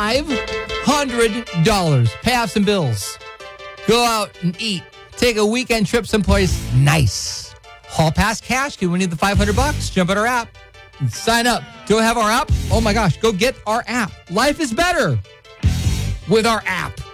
$500. Pay off some bills. Go out and eat. Take a weekend trip someplace nice. Hall Pass Cash. You need the $500? Jump on our app. Sign up. Do we have our app? Oh my gosh, go get our app. Life is better with our app.